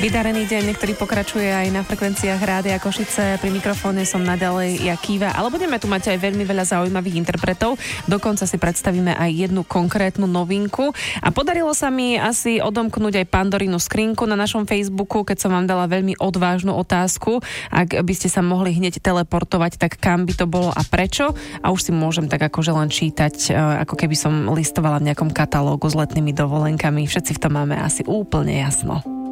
Vydarený deň, ktorý pokračuje aj na frekvenciách Rádia Košice. Pri mikrofóne som naďalej ja Kiva, ale budeme tu mať aj veľmi veľa zaujímavých interpretov. Dokonca si predstavíme aj jednu konkrétnu novinku. A podarilo sa mi asi odomknúť aj Pandorinu skrinku na našom Facebooku, keď som vám dala veľmi odvážnu otázku. Ak by ste sa mohli hneď teleportovať, tak kam by to bolo a prečo? A už si môžem tak akože len čítať, ako keby som listovala v nejakom katalógu s letnými dovolenkami. Všetci v tom máme asi úplne jasno.